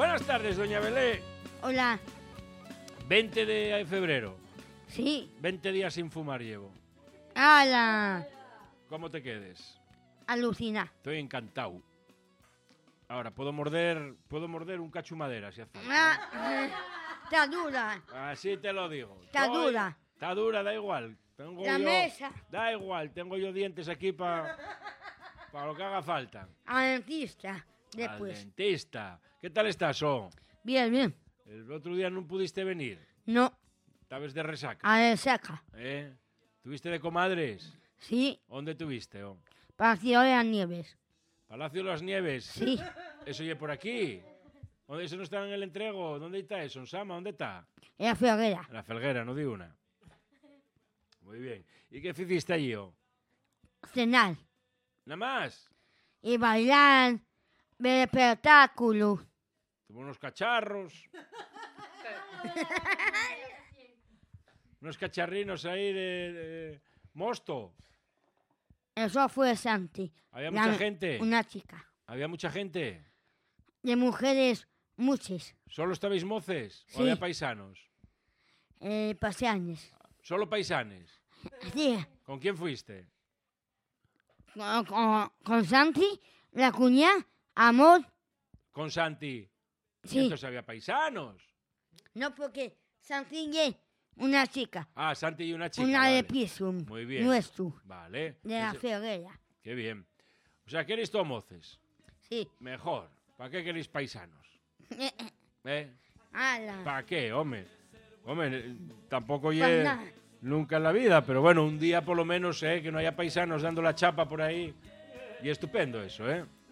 Buenas tardes, doña Belé. Hola. 20 de febrero. Sí. 20 días sin fumar llevo. ¡Hala! ¿Cómo te quedes? Alucina. Estoy encantado. Ahora, puedo morder un cacho de madera, si hace falta. Está dura. Así te lo digo. Está dura. Está dura, da igual. La mesa. Da igual, tengo yo dientes aquí para lo que haga falta. Al dentista, después. Al dentista. ¿Qué tal estás, Bien, bien. El otro día no pudiste venir. No, Estabas de resaca. a ver, saca. ¿Tuviste de comadres? Sí, ¿Dónde tuviste, Palacio de las Nieves. Palacio de las Nieves. Sí, Eso oye por aquí. ¿Dónde eso no está en el entrego? ¿Dónde está eso? ¿En Sama? ¿Dónde está? en la Ferrera. En la Felguera, no di una. Muy bien. ¿Y qué hiciste allí, Cenar Nada más. y bailar, ver espectáculos. Tuvo unos cacharros. Unos cacharrinos ahí de mosto. Eso fue Santi. Había mucha gente. Una chica. Había mucha gente. De mujeres, muchas. ¿Solo estabais moces? ¿O Sí. había paisanos? Paseaños. ¿Solo paisanes? Sí, ¿Con quién fuiste? con Santi, la cuñada, Amor. ¿Con Santi? Sí. Entonces había paisanos. No, porque Santi es una chica. Ah, Santi y una chica. Una vale. de piso. Muy bien. Nuestro. Vale. De la Ferrera. Qué bien. O sea, ¿queréis todos moces? Sí. Mejor. ¿Para qué queréis paisanos? ¡Hala! ¿Para qué, hombre? Hombre, tampoco Pues llegue nada. nunca en la vida, pero bueno, un día por lo menos, que no haya paisanos dando la chapa por ahí. Y estupendo eso, ¿eh?